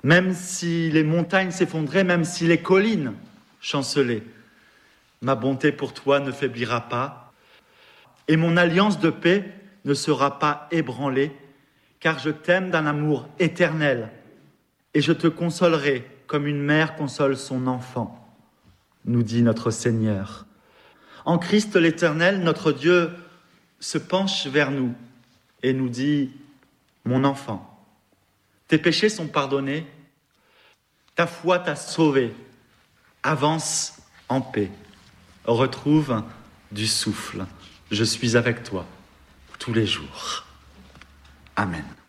Même si les montagnes s'effondraient, même si les collines chancelaient, ma bonté pour toi ne faiblira pas, et mon alliance de paix ne sera pas ébranlée, car je t'aime d'un amour éternel, et je te consolerai comme une mère console son enfant, nous dit notre Seigneur. En Christ l'Éternel, notre Dieu se penche vers nous et nous dit « Mon enfant, tes péchés sont pardonnés, ta foi t'a sauvé, avance en paix, retrouve du souffle, je suis avec toi tous les jours. » Amen.